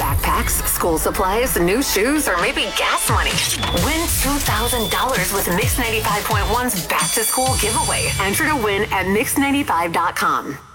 backpacks, school supplies, new shoes, or maybe gas money. Win $2,000 with Mix 95.1's Back to School giveaway. Enter to win at Mix95.com.